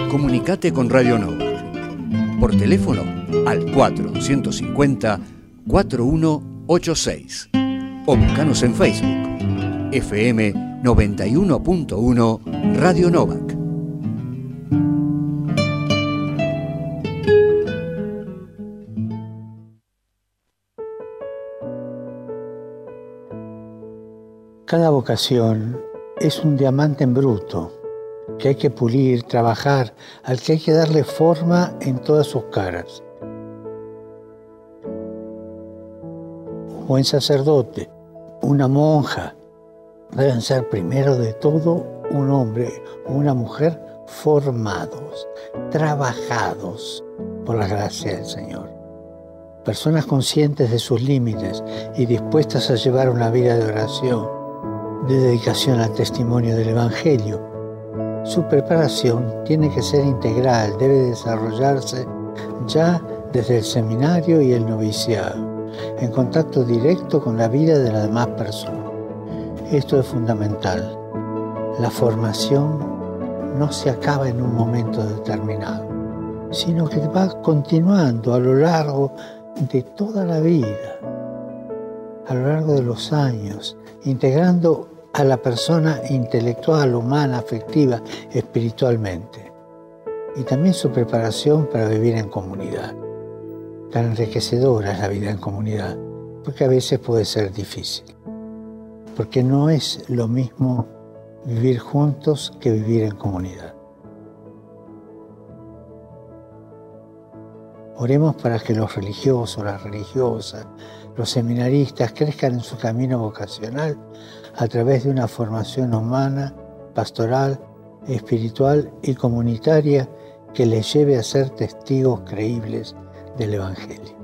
Comunicate con Radio Novak. Por teléfono al 4150-4186. O buscanos en Facebook. FM 91.1 Radio Novak. Cada vocación es un diamante en bruto que hay que pulir, trabajar, al que hay que darle forma en todas sus caras. Un buen sacerdote, una monja, deben ser primero de todo un hombre o una mujer formados, trabajados por la gracia del Señor. Personas conscientes de sus límites y dispuestas a llevar una vida de oración, de dedicación al testimonio del Evangelio. Su preparación tiene que ser integral, debe desarrollarse ya desde el seminario y el noviciado, en contacto directo con la vida de las demás personas. Esto es fundamental. La formación no se acaba en un momento determinado, sino que va continuando a lo largo de toda la vida, a lo largo de los años, integrando a la persona intelectual, humana, afectiva, espiritualmente. Y también su preparación para vivir en comunidad. Tan enriquecedora es la vida en comunidad, porque a veces puede ser difícil. Porque no es lo mismo vivir juntos que vivir en comunidad. Oremos para que los religiosos, las religiosas, los seminaristas crezcan en su camino vocacional a través de una formación humana, pastoral, espiritual y comunitaria que les lleve a ser testigos creíbles del Evangelio.